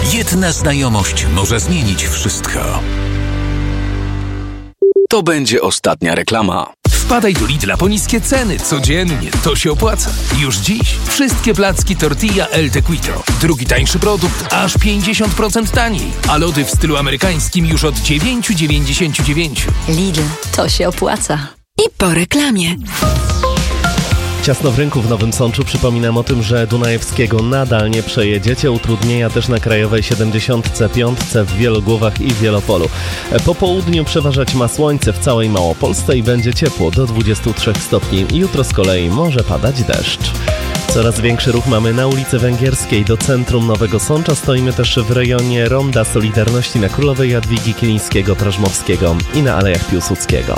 Jedna znajomość może zmienić wszystko. To będzie ostatnia reklama. Wpadaj do Lidla po niskie ceny codziennie. To się opłaca. Już dziś wszystkie placki tortilla El Tequito. Drugi tańszy produkt aż 50% taniej. A lody w stylu amerykańskim już od 9,99. Lidl, to się opłaca. I po reklamie. Ciasno w rynku w Nowym Sączu. Przypominam o tym, że Dunajewskiego nadal nie przejedziecie. Utrudnienia też na Krajowej 75 w Wielogłowach i Wielopolu. Po południu przeważać ma słońce w całej Małopolsce i będzie ciepło do 23 stopni. Jutro z kolei może padać deszcz. Coraz większy ruch mamy na ulicy Węgierskiej do centrum Nowego Sącza. Stoimy też w rejonie Ronda Solidarności na Królowej Jadwigi Kilińskiego-Prażmowskiego i na Alejach Piłsudskiego.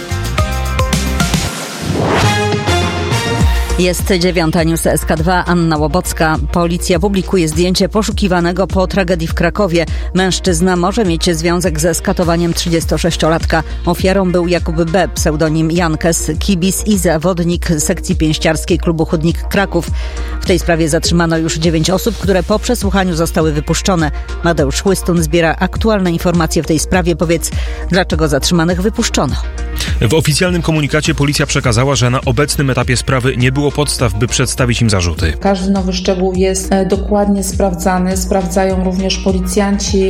Jest 9. News SK2, Anna Łobocka. Policja publikuje zdjęcie poszukiwanego po tragedii w Krakowie. Mężczyzna może mieć związek ze skatowaniem 36-latka. Ofiarą był Jakub B., pseudonim Jankes, kibic i zawodnik sekcji pięściarskiej klubu Chudnik Kraków. W tej sprawie zatrzymano już 9 osób, które po przesłuchaniu zostały wypuszczone. Mateusz Chłystun zbiera aktualne informacje w tej sprawie. Powiedz, dlaczego zatrzymanych wypuszczono? W oficjalnym komunikacie policja przekazała, że na obecnym etapie sprawy nie było podstaw, by przedstawić im zarzuty. Każdy nowy szczegół jest dokładnie sprawdzany. Sprawdzają również policjanci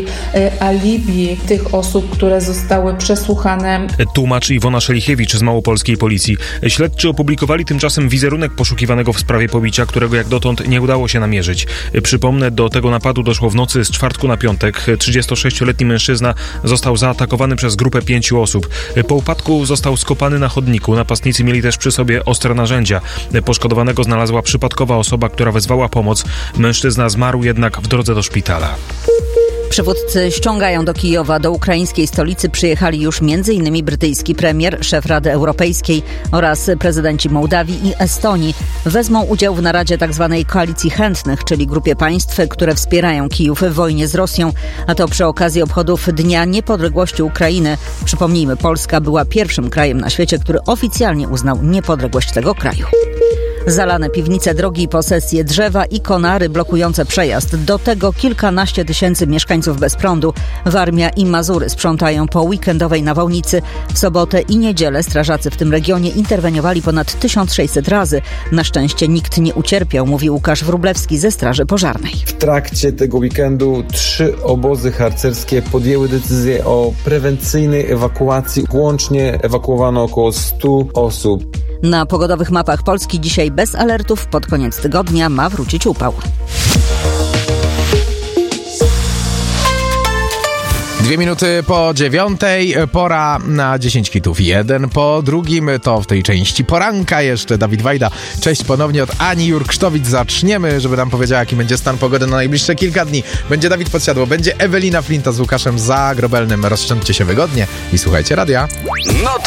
alibi tych osób, które zostały przesłuchane. Tłumaczy Iwona Szelichiewicz z Małopolskiej Policji. Śledczy opublikowali tymczasem wizerunek poszukiwanego w sprawie pobicia, którego jak dotąd nie udało się namierzyć. Przypomnę, do tego napadu doszło w nocy z czwartku na piątek. 36-letni mężczyzna został zaatakowany przez grupę 5 osób. Po upadku został skopany na chodniku. Napastnicy mieli też przy sobie ostre narzędzia. Poszkodowanego znalazła przypadkowa osoba, która wezwała pomoc. Mężczyzna zmarł jednak w drodze do szpitala. Przywódcy ściągają do Kijowa. Do ukraińskiej stolicy przyjechali już m.in. brytyjski premier, szef Rady Europejskiej oraz prezydenci Mołdawii i Estonii. Wezmą udział w naradzie tzw. koalicji chętnych, czyli grupie państw, które wspierają Kijów w wojnie z Rosją, a to przy okazji obchodów Dnia Niepodległości Ukrainy. Przypomnijmy, Polska była pierwszym krajem na świecie, który oficjalnie uznał niepodległość tego kraju. Zalane piwnice, drogi, posesje, drzewa i konary blokujące przejazd. Do tego kilkanaście tysięcy mieszkańców bez prądu. Warmia i Mazury sprzątają po weekendowej nawałnicy. W sobotę i niedzielę strażacy w tym regionie interweniowali ponad 1600 razy. Na szczęście nikt nie ucierpiał, mówi Łukasz Wróblewski ze Straży Pożarnej. W trakcie tego weekendu 3 obozy harcerskie podjęły decyzję o prewencyjnej ewakuacji. Łącznie ewakuowano około 100 osób. Na pogodowych mapach Polski dzisiaj bez alertów. Pod koniec tygodnia ma wrócić upał. 2 minuty po 9, pora na 10 hitów. 1 po drugim, to w tej części poranka jeszcze Dawid Wajda. Cześć ponownie od Ani Jurksztowicz. Zaczniemy, żeby nam powiedziała, jaki będzie stan pogody na najbliższe kilka dni. Będzie Dawid Podsiadło, będzie Ewelina Flinta z Łukaszem Zagrobelnym. Rozsiądźcie się wygodnie i słuchajcie radia. No to